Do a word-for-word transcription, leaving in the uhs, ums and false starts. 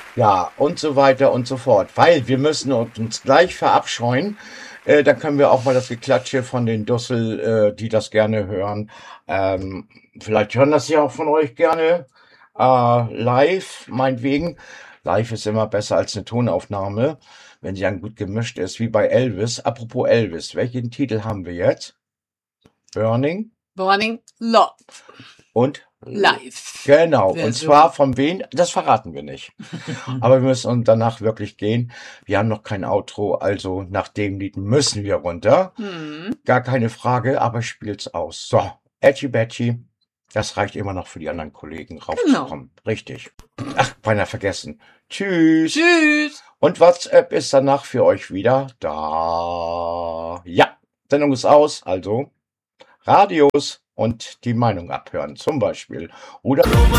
Ja, und so weiter und so fort. Weil wir müssen uns gleich verabscheuen. Äh, dann können wir auch mal das Geklatsche von den Dussel, äh, die das gerne hören. Ähm, vielleicht hören das ja auch von euch gerne. Äh, live, meinetwegen. Live ist immer besser als eine Tonaufnahme, wenn sie dann gut gemischt ist, wie bei Elvis. Apropos Elvis, welchen Titel haben wir jetzt? Burning? Burning Love. Und? Live. Genau, und Version. zwar von wem? Das verraten wir nicht. Aber wir müssen uns danach wirklich gehen. Wir haben noch kein Outro, also nach dem Lied müssen wir runter. Hm. Gar keine Frage, aber spielt's aus. So, Edgy Badgy, das reicht immer noch für die anderen Kollegen raufzukommen. Richtig. Ach, beinahe vergessen. Tschüss. Tschüss. Und WhatsApp ist danach für euch wieder da. Ja, Sendung ist aus, also Radios und die Meinung abhören zum Beispiel. Oder